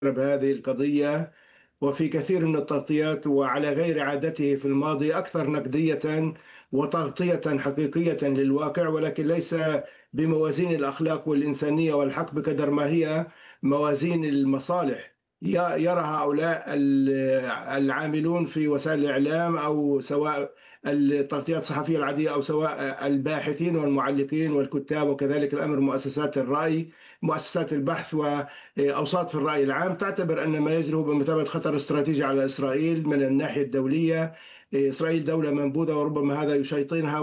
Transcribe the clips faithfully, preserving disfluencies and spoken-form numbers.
بهذه القضية، وفي كثير من التغطيات وعلى غير عادته في الماضي أكثر نقدية وتغطية حقيقية للواقع، ولكن ليس بموازين الأخلاق والإنسانية والحق بقدر ما هي موازين المصالح. ي- يرى هؤلاء ال- العاملون في وسائل الإعلام، أو سواء التغطيات الصحفية العادية أو سواء الباحثين والمعلقين والكتاب، وكذلك الأمر مؤسسات الرأي، مؤسسات البحث وأوساط في الرأي العام، تعتبر أن ما يجري هو بمثابة خطر استراتيجي على إسرائيل من الناحية الدولية. إسرائيل دولة منبوذة، وربما هذا يشيطنها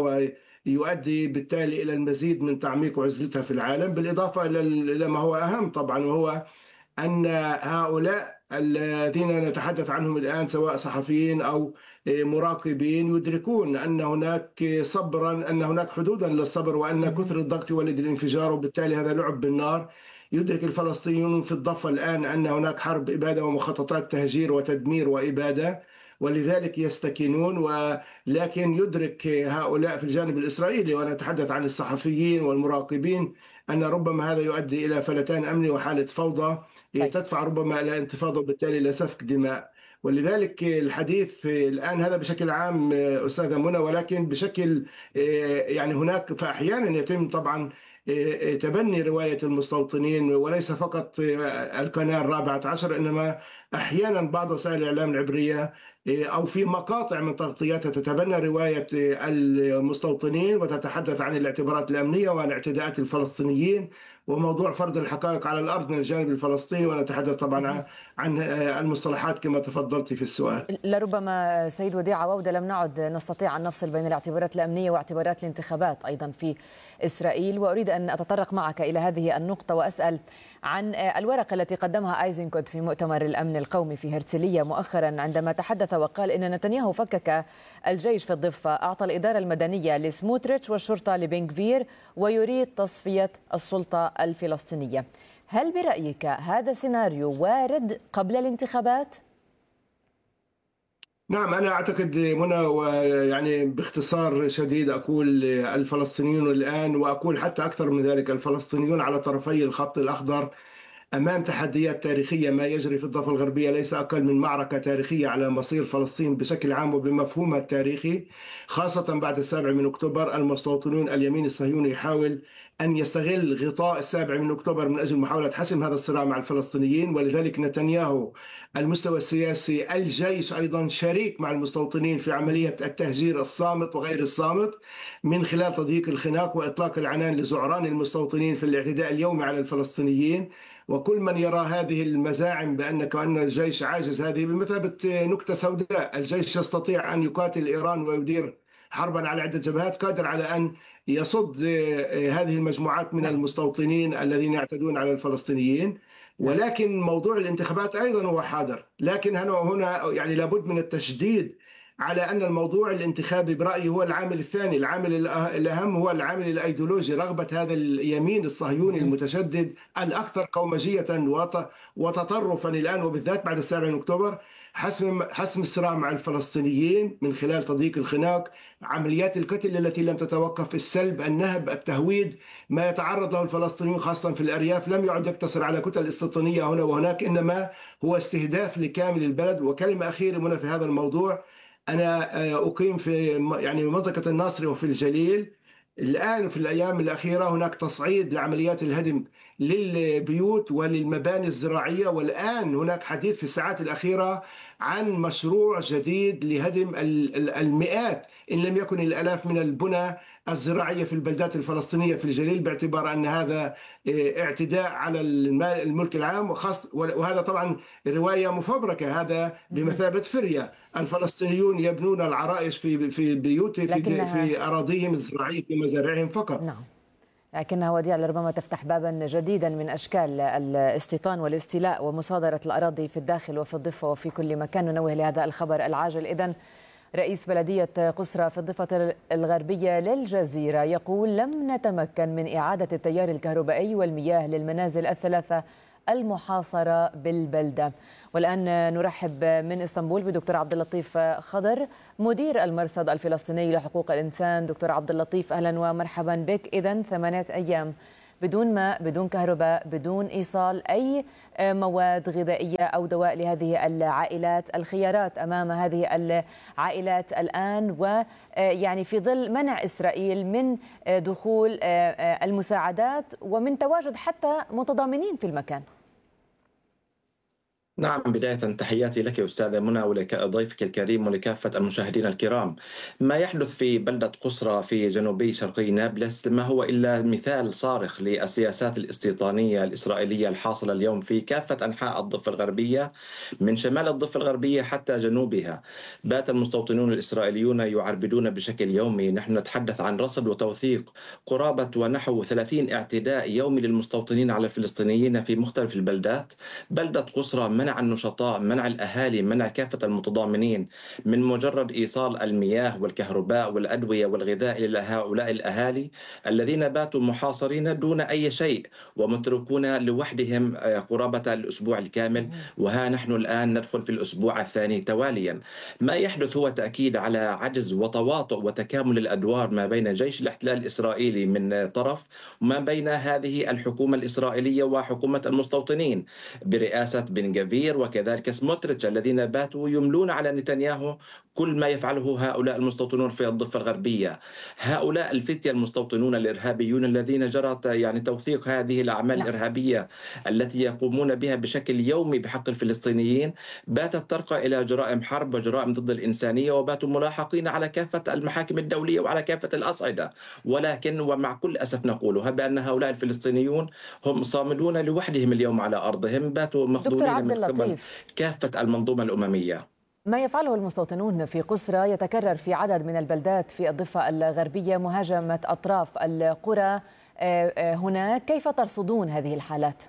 ويؤدي بالتالي إلى المزيد من تعميق عزلتها في العالم، بالإضافة إلى ما هو أهم طبعا، وهو أن هؤلاء الذين نتحدث عنهم الآن سواء صحفيين أو مراقبين يدركون أن هناك صبرا، أن هناك حدودا للصبر، وأن كثر الضغط يولد الانفجار، وبالتالي هذا لعب بالنار. يدرك الفلسطينيون في الضفة الآن أن هناك حرب إبادة ومخططات تهجير وتدمير وإبادة، ولذلك يستكينون. ولكن يدرك هؤلاء في الجانب الإسرائيلي، وأنا أتحدث عن الصحفيين والمراقبين، أن ربما هذا يؤدي إلى فلتان أمني وحالة فوضى طيب. تدفع ربما إلى انتفاضة، وبالتالي إلى سفك دماء. ولذلك الحديث الآن هذا بشكل عام أستاذة منى، ولكن بشكل يعني هناك فأحيانا يتم طبعا تبني رواية المستوطنين، وليس فقط القناة الرابعة عشر، إنما أحيانا بعض وسائل الإعلام العبرية أو في مقاطع من تغطياتها تتبنى رواية المستوطنين وتتحدث عن الاعتبارات الأمنية والاعتداءات الفلسطينيين وموضوع فرض الحقائق على الأرض من الجانب الفلسطيني، ونتحدث طبعا عن المصطلحات كما تفضلت في السؤال. لربما سيد وديع عودة لم نعد نستطيع أن نفصل بين الاعتبارات الأمنية واعتبارات الانتخابات أيضا في إسرائيل، وأريد أن أتطرق معك إلى هذه النقطة وأسأل عن الورقة التي قدمها أيزنكوت في مؤتمر الأمن القومي في هرتلية مؤخرا، عندما تحدث وقال إن نتنياهو فكك الجيش في الضفة، أعطى الإدارة المدنية لسموتريتش والشرطة لبنغفير، ويريد تصفية السلطة الفلسطينية. هل برأيك هذا سيناريو وارد قبل الانتخابات؟ نعم، أنا أعتقد منى، ويعني باختصار شديد أقول الفلسطينيون الآن، وأقول حتى أكثر من ذلك، الفلسطينيون على طرفي الخط الأخضر أمام تحديات تاريخية. ما يجري في الضفة الغربية ليس أقل من معركة تاريخية على مصير فلسطين بشكل عام وبمفهومها التاريخي، خاصة بعد السابع من أكتوبر. المستوطنون اليمين الصهيوني يحاول أن يستغل غطاء السابع من أكتوبر من أجل محاولة حسم هذا الصراع مع الفلسطينيين، ولذلك نتنياهو المستوى السياسي، الجيش أيضا شريك مع المستوطنين في عملية التهجير الصامت وغير الصامت، من خلال تضييق الخناق وإطلاق العنان لزعران المستوطنين في الاعتداء اليومي على الفلسطينيين. وكل من يرى هذه المزاعم بأن كأن الجيش عاجز، هذه بمثابة نكتة سوداء. الجيش يستطيع أن يقاتل إيران ويدير حربا على عدة جبهات، قادر على أن يصد هذه المجموعات من نعم. المستوطنين الذين يعتدون على الفلسطينيين. نعم. ولكن موضوع الانتخابات أيضا هو حاضر، لكن هنا يعني لابد من التشديد على أن الموضوع الانتخابي برأيي هو العامل الثاني. العامل الأهم هو العامل الأيديولوجي، رغبة هذا اليمين الصهيوني المتشدد الأكثر قومجية وتطرفا الآن، وبالذات بعد السابع من أكتوبر، حسم حسم الصراع مع الفلسطينيين من خلال تضييق الخناق، عمليات القتل التي لم تتوقف، السلب، النهب، التهويد. ما يتعرض له الفلسطينيون خاصة في الأرياف لم يعد يقتصر على كتل استيطانية هنا وهناك، إنما هو استهداف لكامل البلد. وكلمة أخيرة هنا في هذا الموضوع، أنا أقيم في يعني منطقة الناصري وفي الجليل الآن. في الأيام الأخيرة هناك تصعيد لعمليات الهدم للبيوت وللمباني الزراعية، والآن هناك حديث في الساعات الأخيرة عن مشروع جديد لهدم المئات إن لم يكن الآلاف من البنى الزراعية في البلدات الفلسطينية في الجليل، باعتبار أن هذا اعتداء على الملك العام، وخاص وهذا طبعا رواية مفبركة، هذا بمثابة فرية. الفلسطينيون يبنون العرائش في في بيوتهم في لكنها في أراضيهم الزراعية في مزارعهم فقط. نعم، لكنها وديع لربما تفتح بابا جديدا من أشكال الاستيطان والاستيلاء ومصادرة الأراضي في الداخل وفي الضفة وفي كل مكان. ننوه لهذا الخبر العاجل. إذن رئيس بلدية قصرى في الضفة الغربية للجزيرة يقول لم نتمكن من إعادة التيار الكهربائي والمياه للمنازل الثلاثة المحاصرة بالبلدة. والآن نرحب من اسطنبول بدكتور عبد اللطيف خضر، مدير المرصد الفلسطيني لحقوق الإنسان. دكتور عبد اللطيف، أهلا ومرحبا بك. إذن ثمانية أيام بدون ماء، بدون كهرباء، بدون إيصال أي مواد غذائية أو دواء لهذه العائلات. الخيارات أمام هذه العائلات الآن، ويعني في ظل منع إسرائيل من دخول المساعدات ومن تواجد حتى متضامنين في المكان. نعم، بداية تحياتي لك أستاذة منى ولضيفك الكريم ولكافة المشاهدين الكرام. ما يحدث في بلدة قصرى في جنوبي شرقي نابلس ما هو إلا مثال صارخ للسياسات الاستيطانية الإسرائيلية الحاصلة اليوم في كافة أنحاء الضفة الغربية، من شمال الضفة الغربية حتى جنوبها. بات المستوطنون الإسرائيليون يعربدون بشكل يومي. نحن نتحدث عن رصد وتوثيق قرابة ونحو ثلاثين اعتداء يومي للمستوطنين على الفلسطينيين في مختلف البلدات. بلدة قصرى منع النشطاء، منع الأهالي، منع كافة المتضامنين من مجرد إيصال المياه والكهرباء والأدوية والغذاء إلى هؤلاء الأهالي الذين باتوا محاصرين دون أي شيء ومتركون لوحدهم قرابة الأسبوع الكامل. وها نحن الآن ندخل في الأسبوع الثاني تواليا. ما يحدث هو تأكيد على عجز وتواطؤ وتكامل الأدوار ما بين جيش الاحتلال الإسرائيلي من طرف وما بين هذه الحكومة الإسرائيلية وحكومة المستوطنين برئاسة بن غفير وكذلك سموتريتش، الذين باتوا يملون على نتنياهو كل ما يفعله هؤلاء المستوطنون في الضفة الغربية. هؤلاء الفتية المستوطنون الإرهابيون الذين جرت يعني توثيق هذه الأعمال الإرهابية التي يقومون بها بشكل يومي بحق الفلسطينيين باتت ترقى إلى جرائم حرب وجرائم ضد الإنسانية، وباتوا ملاحقين على كافة المحاكم الدولية وعلى كافة الأصعدة. ولكن ومع كل أسف نقولها بأن هؤلاء الفلسطينيون هم صامدون لوحدهم اليوم على أرضهم، باتوا مخذولين من قبل كافة المنظومة الأممية. ما يفعله المستوطنون في قصرى يتكرر في عدد من البلدات في الضفة الغربية، مهاجمة أطراف القرى هناك. كيف ترصدون هذه الحالات؟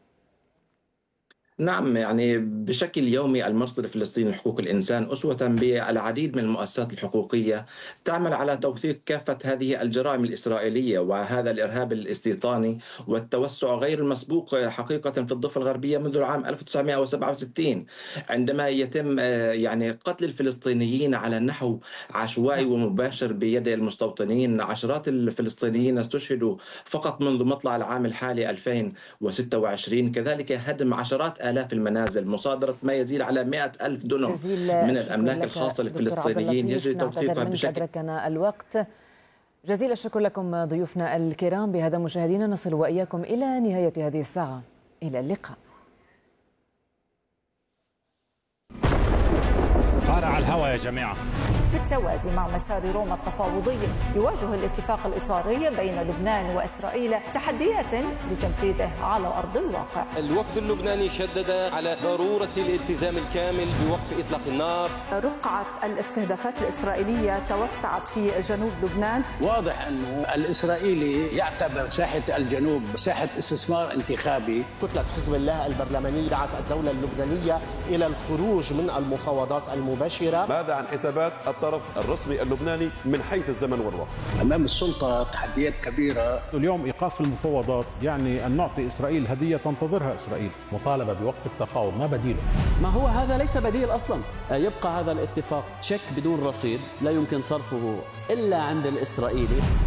نعم، يعني بشكل يومي المرصد الفلسطيني لحقوق الإنسان أسوة بالعديد من المؤسسات الحقوقية تعمل على توثيق كافة هذه الجرائم الإسرائيلية وهذا الإرهاب الاستيطاني والتوسع غير المسبوق حقيقة في الضفة الغربية منذ العام ألف وتسعمائة وسبعة وستين، عندما يتم يعني قتل الفلسطينيين على نحو عشوائي ومباشر بيد المستوطنين. عشرات الفلسطينيين استشهدوا فقط منذ مطلع العام الحالي ألفين وستة وعشرين. كذلك هدم عشرات آلاف المنازل، مصادرة ما يزيد على مئة ألف دنم من الأملاك الخاصة للفلسطينيين يجري توثيقها بشكل. أدركنا الوقت. جزيل الشكر لكم ضيوفنا الكرام. بهذا مشاهدينا نصل وإياكم إلى نهاية هذه الساعة. إلى اللقاء. قارع الهوى يا جماعة. بالتوازي مع مسار روما التفاوضي يواجه الاتفاق الإطاري بين لبنان وإسرائيل تحديات لتنفيذه على أرض الواقع. الوفد اللبناني شدد على ضرورة الالتزام الكامل بوقف إطلاق النار. رقعة الاستهدافات الإسرائيلية توسعت في جنوب لبنان. واضح أنه الإسرائيلي يعتبر ساحة الجنوب ساحة استثمار انتخابي. كتلة حزب الله البرلمانية دعت الدولة اللبنانية إلى الخروج من المفاوضات المباشرة. ماذا عن حسابات الطرف الرسمي اللبناني من حيث الزمن والوقت؟ أمام السلطة تحديات كبيرة. اليوم إيقاف المفاوضات يعني أن نعطي إسرائيل هدية تنتظرها إسرائيل. مطالبة بوقف التفاوض، ما بديله؟ ما هو هذا ليس بديل أصلا. يبقى هذا الاتفاق تشيك بدون رصيد لا يمكن صرفه إلا عند الإسرائيلي.